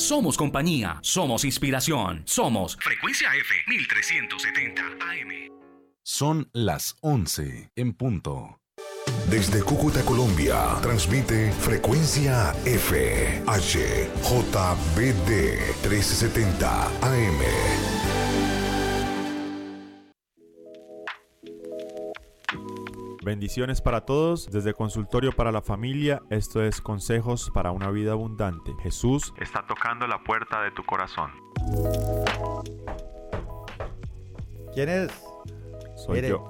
Somos compañía, somos inspiración, somos Frecuencia F 1370 AM. Son las 11 en punto. Desde Cúcuta, Colombia, transmite Frecuencia F, HJBD 1370 AM. Bendiciones para todos, desde Consultorio para la Familia, esto es Consejos para una Vida Abundante. Jesús está tocando la puerta de tu corazón. ¿Quién es? Soy yo.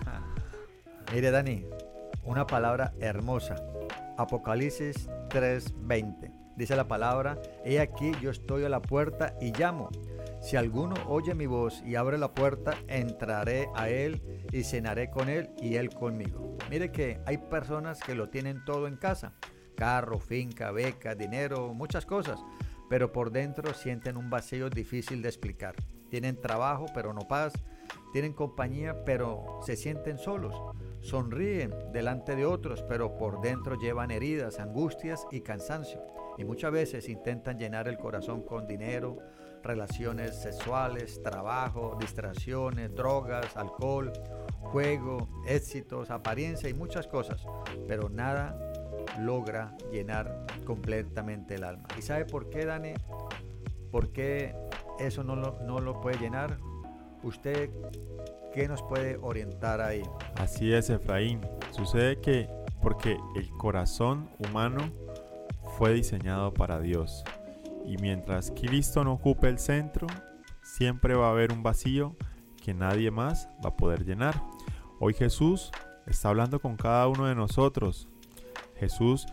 Mire, Dani, una palabra hermosa. Apocalipsis 3:20. Dice la palabra: he aquí yo estoy a la puerta y llamo. Si alguno oye mi voz y abre la puerta, entraré a él y cenaré con él y él conmigo. Mire que hay personas que lo tienen todo en casa: carro, finca, beca, dinero, muchas cosas, pero por dentro sienten un vacío difícil de explicar. Tienen trabajo pero no paz, tienen compañía pero se sienten solos. Sonríen delante de otros, pero por dentro llevan heridas, angustias y cansancio. Y muchas veces intentan llenar el corazón con dinero, relaciones sexuales, trabajo, distracciones, drogas, alcohol, juego, éxitos, apariencia y muchas cosas. Pero nada logra llenar completamente el alma. ¿Y sabe por qué, Dani? ¿Por qué eso no lo puede llenar? ¿Usted qué nos puede orientar ahí? Así es, Efraín. Sucede que porque el corazón humano fue diseñado para Dios. Y mientras Cristo no ocupe el centro, siempre va a haber un vacío que nadie más va a poder llenar. Hoy Jesús está hablando con cada uno de nosotros. Jesús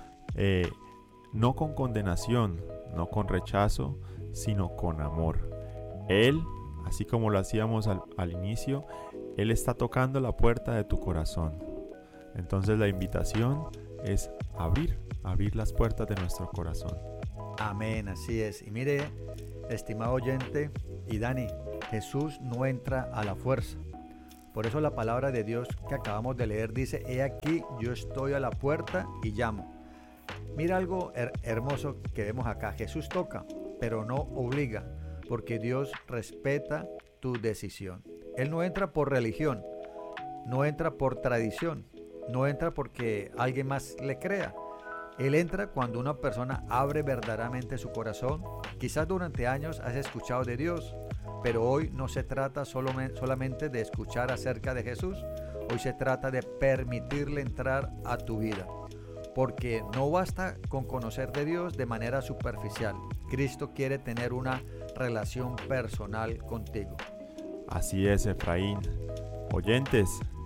no con condenación, no con rechazo, sino con amor. Él, así como lo hacíamos al inicio, Él está tocando la puerta de tu corazón. Entonces la invitación es abrir las puertas de nuestro corazón. Amén, así es. Y mire, estimado oyente y Dani, Jesús no entra a la fuerza. Por eso la palabra de Dios que acabamos de leer dice: he aquí yo estoy a la puerta y llamo. Mira algo hermoso que vemos acá. Jesús toca, pero no obliga, porque Dios respeta tu decisión. Él no entra por religión, no entra por tradición, no entra porque alguien más le crea. Él entra cuando una persona abre verdaderamente su corazón. Quizás durante años has escuchado de Dios, pero hoy no se trata solamente de escuchar acerca de Jesús. Hoy se trata de permitirle entrar a tu vida, porque no basta con conocer de Dios de manera superficial. Cristo quiere tener una relación personal contigo. Así es, Efraín. Oyentes,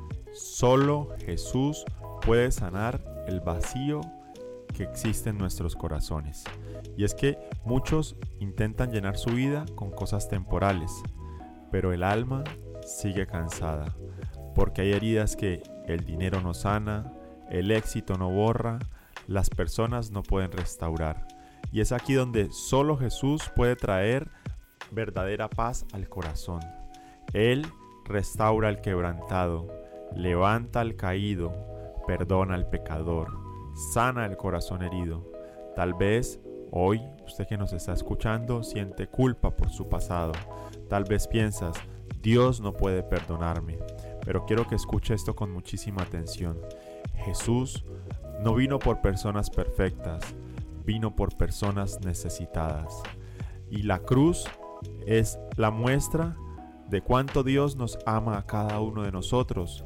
solo Jesús puede sanar el vacío que existe en nuestros corazones. Y es que muchos intentan llenar su vida con cosas temporales, pero el alma sigue cansada, porque hay heridas que el dinero no sana, el éxito no borra, las personas no pueden restaurar. Y es aquí donde solo Jesús puede traer verdadera paz al corazón. Él restaura al quebrantado, levanta al caído, perdona al pecador, sana el corazón herido. Tal vez hoy usted que nos está escuchando siente culpa por su pasado. Tal vez piensas: Dios no puede perdonarme. Pero quiero que escuche esto con muchísima atención. Jesús no vino por personas perfectas, vino por personas necesitadas. Y la cruz es la muestra de cuánto Dios nos ama a cada uno de nosotros.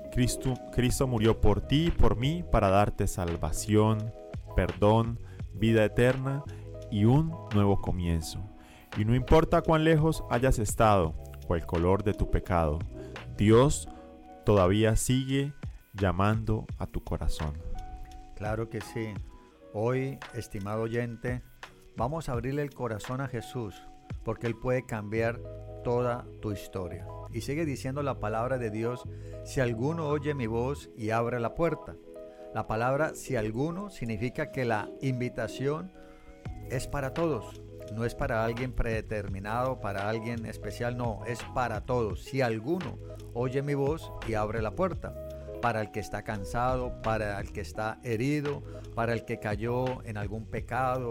Cristo murió por ti y por mí para darte salvación, perdón, vida eterna y un nuevo comienzo. Y no importa cuán lejos hayas estado o el color de tu pecado, Dios todavía sigue llamando a tu corazón. Claro que sí. Hoy, estimado oyente, vamos a abrirle el corazón a Jesús, porque Él puede cambiar toda tu historia. Y sigue diciendo la palabra de Dios: si alguno oye mi voz y abre la puerta. La palabra si alguno significa que la invitación es para todos. No es para alguien predeterminado, para alguien especial, no, es para todos. Si alguno oye mi voz y abre la puerta. Para el que está cansado, para el que está herido, para el que cayó en algún pecado,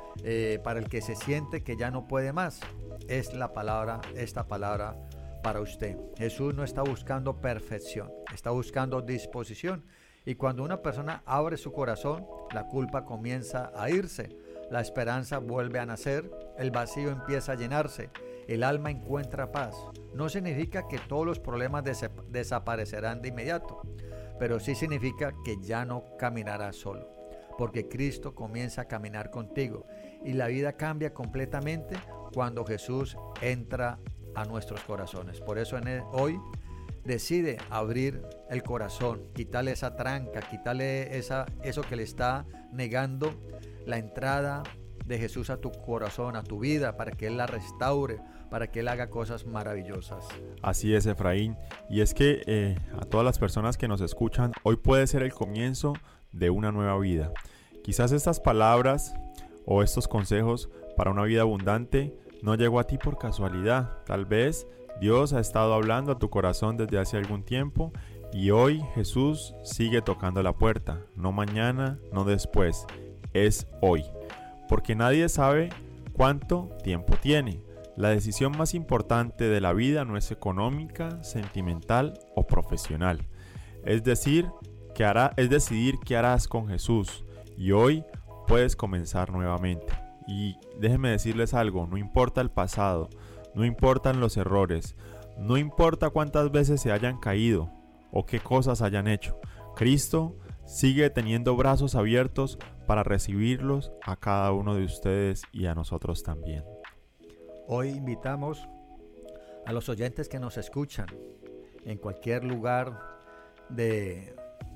para el que se siente que ya no puede más. Es esta palabra para usted. Jesús no está buscando perfección, está buscando disposición. Y cuando una persona abre su corazón, la culpa comienza a irse, la esperanza vuelve a nacer, el vacío empieza a llenarse, el alma encuentra paz. No significa que todos los problemas desaparecerán de inmediato, pero sí significa que ya no caminarás solo, porque Cristo comienza a caminar contigo y la vida cambia completamente cuando Jesús entra a nuestros corazones. Por eso hoy decide abrir el corazón, quitarle esa tranca, quitarle eso que le está negando la entrada de Jesús a tu corazón, a tu vida, para que Él la restaure, para que Él haga cosas maravillosas. Así es, Efraín. Y es que a todas las personas que nos escuchan, hoy puede ser el comienzo de una nueva vida. Quizás estas palabras o estos consejos para una vida abundante no llegó a ti por casualidad. Tal vez Dios ha estado hablando a tu corazón desde hace algún tiempo y hoy Jesús sigue tocando la puerta. No mañana, no después, es hoy. Porque nadie sabe cuánto tiempo tiene. La decisión más importante de la vida no es económica, sentimental o profesional. Es decidir qué harás con Jesús. Y hoy puedes comenzar nuevamente. Y déjenme decirles algo, no importa el pasado, no importan los errores, no importa cuántas veces se hayan caído o qué cosas hayan hecho. Cristo sigue teniendo brazos abiertos para recibirlos a cada uno de ustedes y a nosotros también. Hoy invitamos a los oyentes que nos escuchan en cualquier lugar de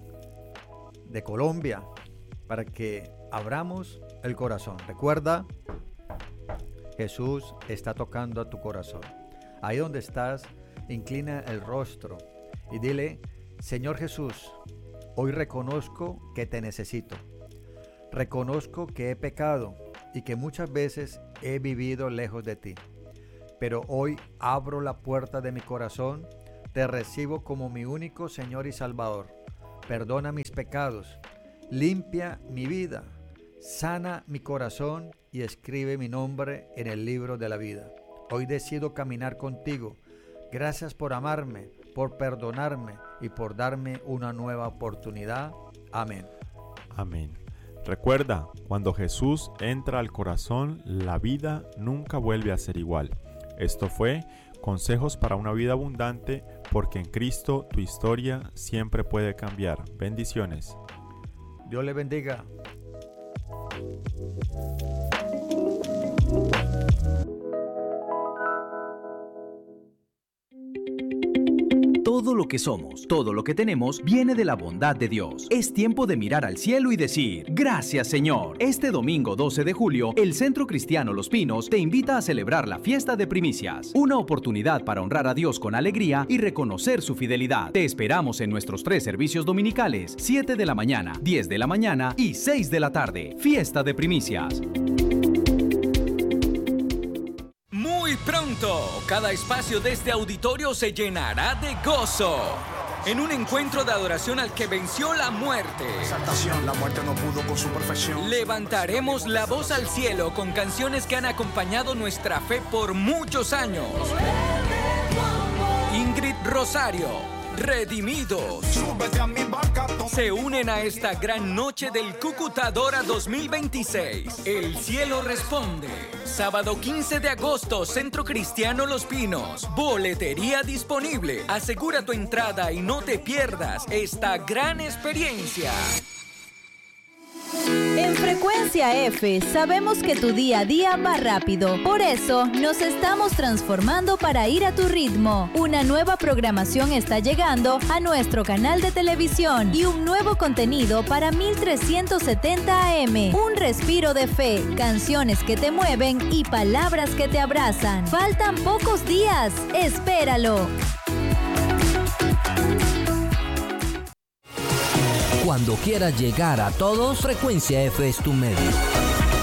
Colombia para que abramos el corazón. Recuerda, Jesús está tocando a tu corazón. Ahí donde estás, inclina el rostro y dile: Señor Jesús, hoy reconozco que te necesito. Reconozco que he pecado y que muchas veces he vivido lejos de ti. Pero hoy abro la puerta de mi corazón, te recibo como mi único Señor y Salvador. Perdona mis pecados, limpia mi vida, sana mi corazón y escribe mi nombre en el libro de la vida. Hoy decido caminar contigo. Gracias por amarme, por perdonarme y por darme una nueva oportunidad. Amén. Amén. Recuerda, cuando Jesús entra al corazón, la vida nunca vuelve a ser igual. Esto fue Consejos para una vida abundante, porque en Cristo tu historia siempre puede cambiar. Bendiciones. Dios le bendiga. Todo lo que somos, todo lo que tenemos, viene de la bondad de Dios. Es tiempo de mirar al cielo y decir: gracias, Señor. Este domingo 12 de julio, el Centro Cristiano Los Pinos te invita a celebrar la fiesta de primicias. Una oportunidad para honrar a Dios con alegría y reconocer su fidelidad. Te esperamos en nuestros 3 servicios dominicales: 7 de la mañana, 10 de la mañana y 6 de la tarde. Fiesta de primicias. Muy pronto, cada espacio de este auditorio se llenará de gozo. En un encuentro de adoración al que venció la muerte. Exaltación, la muerte no pudo con su perfección. Levantaremos la voz al cielo con canciones que han acompañado nuestra fe por muchos años. Ingrid Rosario, Redimidos, se unen a esta gran noche del Cúcuta Adora 2026. El cielo responde. Sábado 15 de agosto, Centro Cristiano Los Pinos. Boletería disponible. Asegura tu entrada y no te pierdas esta gran experiencia. En Frecuencia F sabemos que tu día a día va rápido. Por eso nos estamos transformando para ir a tu ritmo. Una nueva programación está llegando a nuestro canal de televisión y un nuevo contenido para 1370 AM. Un respiro de fe, canciones que te mueven y palabras que te abrazan. Faltan pocos días. Espéralo. Cuando quieras llegar a todos, Frecuencia F es tu medio.